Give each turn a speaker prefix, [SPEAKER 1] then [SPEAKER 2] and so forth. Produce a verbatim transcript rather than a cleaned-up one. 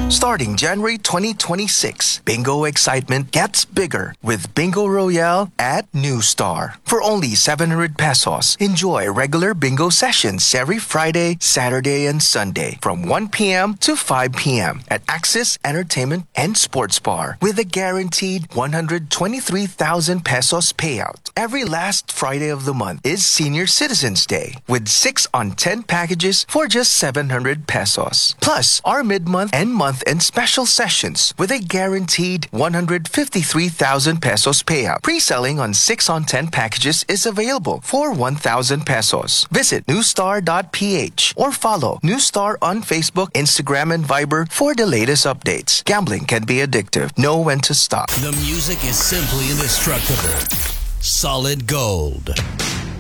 [SPEAKER 1] Starting January twenty twenty-six, bingo excitement gets bigger with Bingo Royale at New Star. For only seven hundred pesos, enjoy regular bingo sessions every Friday, Saturday, and Sunday from one p.m. to five p.m. at Axis Entertainment and Sports Bar with a guaranteed one hundred twenty-three thousand pesos payout. Every last Friday of the month is Senior Citizens Day with six on ten packages for just seven hundred pesos. Plus, our mid-month and month and special sessions with a guaranteed one hundred fifty-three thousand pesos payout. Pre-selling on six on ten packages is available for one thousand pesos. Visit newstar dot p h or follow Newstar on Facebook, Instagram, and Viber for the latest updates. Gambling can be addictive. Know when to stop.
[SPEAKER 2] The music is simply indestructible. Solid Gold.